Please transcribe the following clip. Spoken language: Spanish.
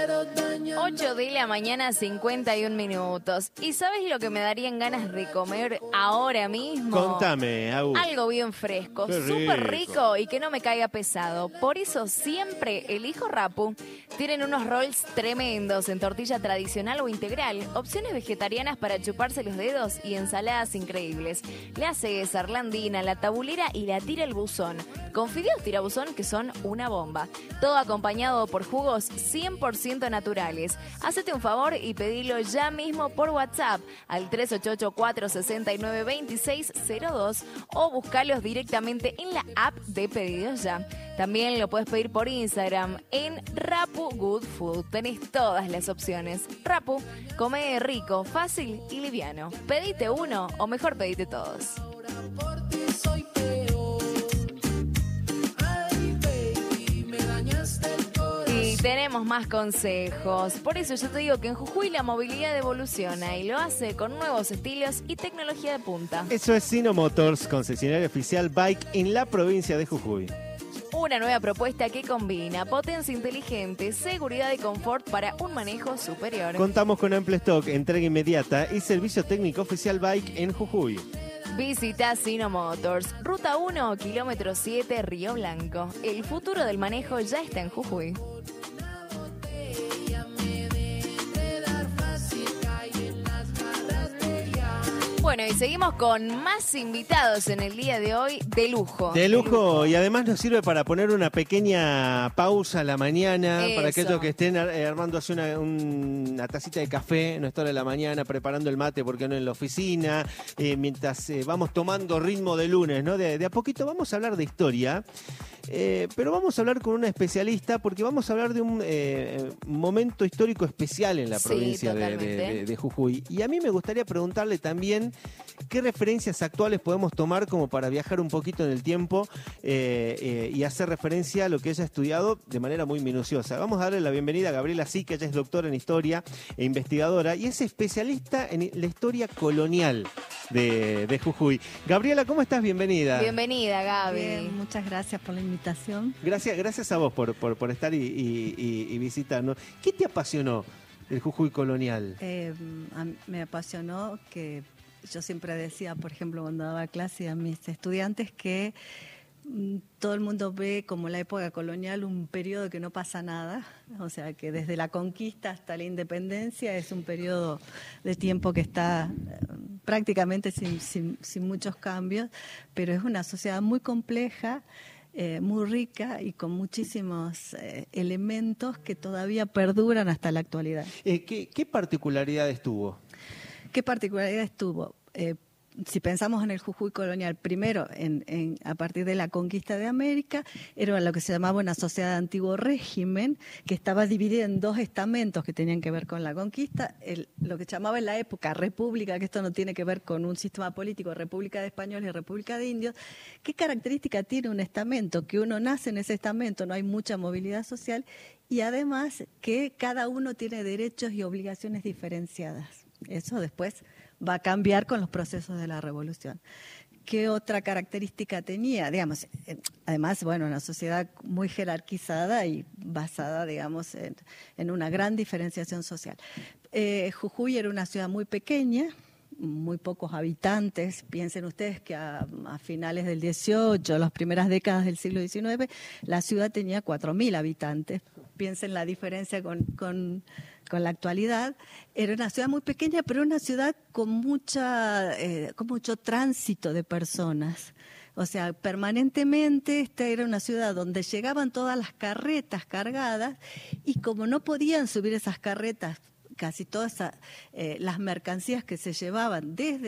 8 de la mañana, 51 minutos. ¿Y sabes lo que me darían ganas de comer ahora mismo? Contame, Agus. Algo bien fresco, Qué súper rico. rico y que no me caiga pesado. Por eso siempre elijo Rappu. Tienen unos rolls tremendos en tortilla tradicional o integral, opciones vegetarianas para chuparse los dedos y ensaladas increíbles. La César, la Andina, la Tabulera y la Tira el Buzón. Con fideos tirabuzón que son una bomba. Todo acompañado por jugos 100% naturales. Hacete un favor y pedilo ya mismo por WhatsApp al 388-469-2602 o buscalos directamente en la app de Pedidos Ya. También lo puedes pedir por Instagram en Rappu Good Food. Tenés todas las opciones. Rappu, come rico, fácil y liviano. Pedite uno o mejor pedite todos. Y tenemos más consejos. Por eso yo te digo que en Jujuy la movilidad evoluciona y lo hace con nuevos estilos y tecnología de punta. Eso es Sino Motors, concesionario oficial Bike en la provincia de Jujuy. Una nueva propuesta que combina potencia inteligente, seguridad y confort para un manejo superior. Contamos con amplio stock, entrega inmediata y servicio técnico oficial Bike en Jujuy. Visita Sino Motors, Ruta 1, kilómetro 7, Río Blanco. El futuro del manejo ya está en Jujuy. Bueno, y seguimos con más invitados en el día de hoy de lujo. De lujo, y además nos sirve para poner una pequeña pausa a la mañana, Eso. para aquellos que estén armando así una tacita de café en esta hora de la mañana, preparando el mate, porque no en la oficina, mientras vamos tomando ritmo de lunes, ¿no? De a poquito vamos a hablar de historia. Pero vamos a hablar con una especialista porque vamos a hablar de un momento histórico especial en la provincia de Jujuy. Y a mí me gustaría preguntarle también qué referencias actuales podemos tomar como para viajar un poquito en el tiempo y hacer referencia a lo que ella ha estudiado de manera muy minuciosa. Vamos a darle la bienvenida a Gabriela Sique. Ella es doctora en historia e investigadora y es especialista en la historia colonial de Jujuy. Gabriela, ¿cómo estás? Bienvenida. Bienvenida, Gaby. Bien, muchas gracias por la invitación. Gracias a vos por estar y visitarnos. ¿Qué te apasionó del Jujuy colonial? Me apasionó que yo siempre decía, por ejemplo, cuando daba clase a mis estudiantes, que todo el mundo ve como la época colonial un periodo que no pasa nada, o sea que desde la conquista hasta la independencia es un periodo de tiempo que está prácticamente sin muchos cambios, pero es una sociedad muy compleja, muy rica y con muchísimos elementos que todavía perduran hasta la actualidad. ¿Qué particularidades tuvo? ¿Qué particularidades tuvo? Si pensamos en el Jujuy colonial, primero, a partir de la conquista de América, era lo que se llamaba una sociedad de antiguo régimen, que estaba dividida en dos estamentos que tenían que ver con la conquista, lo que se llamaba en la época república, que esto no tiene que ver con un sistema político, república de españoles y república de indios. ¿Qué característica tiene un estamento? Que uno nace en ese estamento, no hay mucha movilidad social, y además que cada uno tiene derechos y obligaciones diferenciadas. Eso después va a cambiar con los procesos de la revolución. ¿Qué otra característica tenía? Digamos, además, bueno, una sociedad muy jerarquizada y basada, digamos, en una gran diferenciación social. Jujuy era una ciudad muy pequeña, muy pocos habitantes. Piensen ustedes que a finales del 18, las primeras décadas del siglo XIX, la ciudad tenía 4.000 habitantes. Piensen la diferencia con la actualidad. Era una ciudad muy pequeña, pero una ciudad con mucho tránsito de personas. O sea, permanentemente esta era una ciudad donde llegaban todas las carretas cargadas y como no podían subir esas carretas, casi todas las mercancías que se llevaban desde